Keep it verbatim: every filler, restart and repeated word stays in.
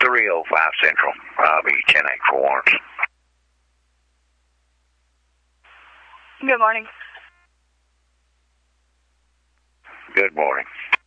three oh five Central. I'll be ten eight for warrants. Good morning. Good morning.